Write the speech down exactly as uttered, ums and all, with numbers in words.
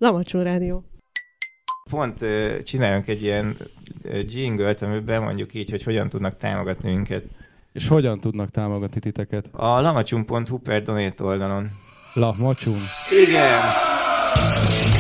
Lamacson Rádió. Pont uh, csináljunk egy ilyen uh, jingle-t, amiben mondjuk így, hogy hogyan tudnak támogatni minket. És hogyan tudnak támogatni titeket? A lamacsun pont hu per donate oldalon. Lamacsun? Igen!